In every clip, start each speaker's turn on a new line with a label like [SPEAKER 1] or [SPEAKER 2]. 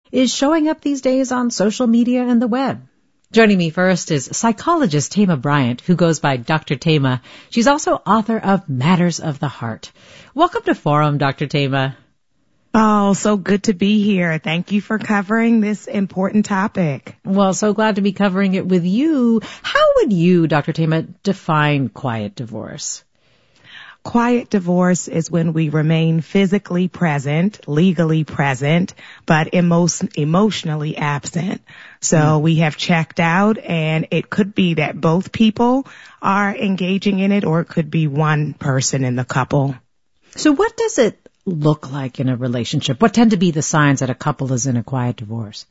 [SPEAKER 1] is showing up these days on social media and the web. Joining me first is psychologist Thema Bryant, who goes by Dr. Thema. She's also author of Matters of the Heart. Welcome to Forum, Dr. Thema.
[SPEAKER 2] Oh, so good to be here. Thank you for covering this important topic.
[SPEAKER 1] Well, so glad to be covering it with you. How would you, Dr. Thema, define quiet divorce?
[SPEAKER 2] Quiet divorce is when we remain physically present, legally present, but emotionally absent. So we have checked out, and it could be that both people are engaging in it, or it could be one person in the couple.
[SPEAKER 1] So what does it look like in a relationship? What tend to be the signs that a couple is in a quiet divorce?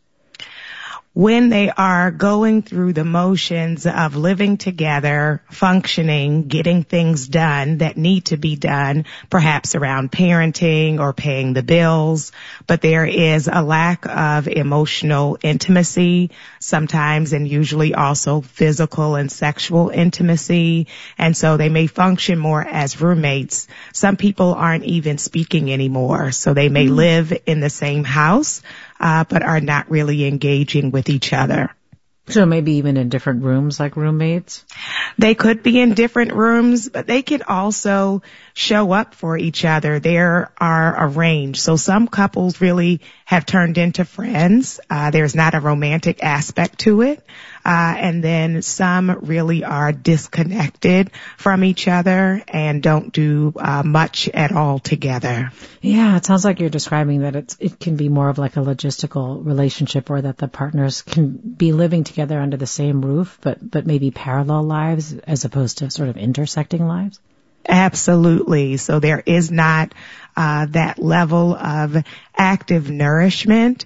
[SPEAKER 2] When they are going through the motions of living together, functioning, getting things done that need to be done, perhaps around parenting or paying the bills, but there is a lack of emotional intimacy, sometimes and usually also physical and sexual intimacy, and so they may function more as roommates. Some people aren't even speaking anymore, so they may live in the same house, but are not really engaging with each other.
[SPEAKER 1] So maybe even in different rooms like roommates?
[SPEAKER 2] They could be in different rooms, but they could also show up for each other. There are a range. So some couples really have turned into friends. There's not a romantic aspect to it. And then some really are disconnected from each other and don't do much at all together.
[SPEAKER 1] Yeah, it sounds like you're describing that it can be more of like a logistical relationship, or that the partners can be living together under the same roof, but maybe parallel lives as opposed to sort of intersecting lives.
[SPEAKER 2] Absolutely. So there is not that level of active nourishment,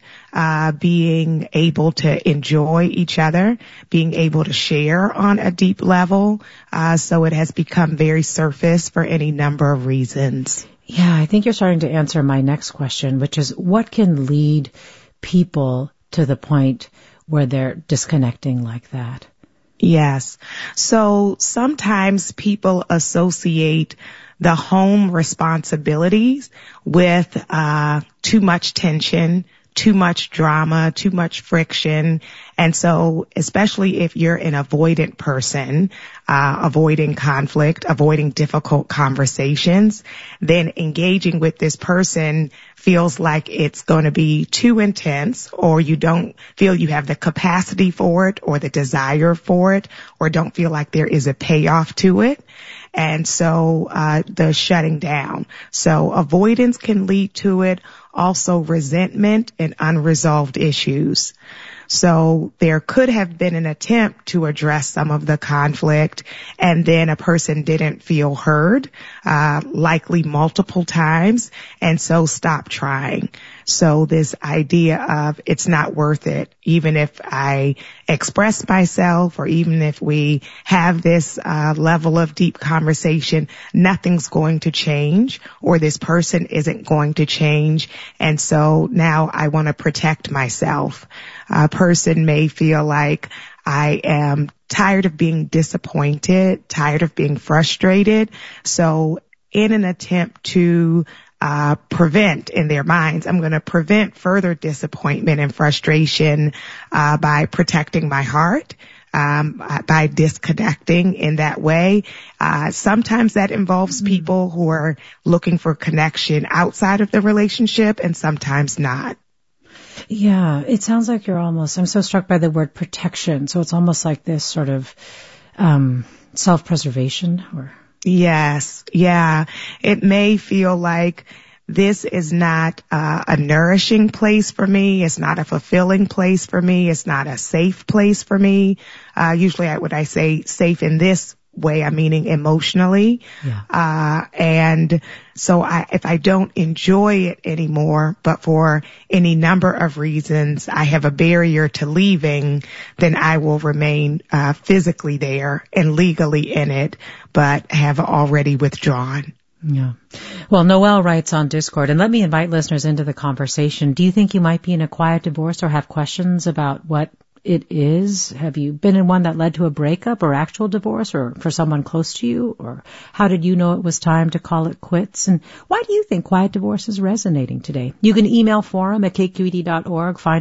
[SPEAKER 2] being able to enjoy each other, being able to share on a deep level. So it has become very surface for any number of reasons.
[SPEAKER 1] Yeah, I think you're starting to answer my next question, which is what can lead people to the point where they're disconnecting like that?
[SPEAKER 2] Yes. So sometimes people associate the home responsibilities with too much tension, too much drama, too much friction. And so especially if you're an avoidant person, avoiding conflict, avoiding difficult conversations, then engaging with this person feels like it's going to be too intense, or you don't feel you have the capacity for it or the desire for it, or don't feel like there is a payoff to it. And so the shutting down. So avoidance can lead to it. Also resentment and unresolved issues. So there could have been an attempt to address some of the conflict, and then a person didn't feel heard, likely multiple times, and so stopped trying. So this idea of it's not worth it, even if I express myself, or even if we have this level of deep conversation, nothing's going to change, or this person isn't going to change. And so now I want to protect myself. A person may feel like I am tired of being disappointed, tired of being frustrated. So in an attempt to prevent, in their minds, I'm going to prevent further disappointment and frustration by protecting my heart, by disconnecting in that way. Sometimes that involves people who are looking for connection outside of the relationship, and sometimes not.
[SPEAKER 1] Yeah, it sounds like I'm so struck by the word protection. So it's almost like this sort of self-preservation, or...
[SPEAKER 2] Yes. Yeah. It may feel like this is not a nourishing place for me. It's not a fulfilling place for me. It's not a safe place for me. Usually when I say safe in this way, I'm meaning emotionally. Yeah. And so if I don't enjoy it anymore, but for any number of reasons, I have a barrier to leaving, then I will remain physically there and legally in it, but have already withdrawn.
[SPEAKER 1] Yeah. Well, Noelle writes on Discord, and let me invite listeners into the conversation. Do you think you might be in a quiet divorce or have questions about what it is? Have you been in one that led to a breakup or actual divorce, or for someone close to you? Or how did you know it was time to call it quits? And why do you think quiet divorce is resonating today? You can email forum@kqed.org. Find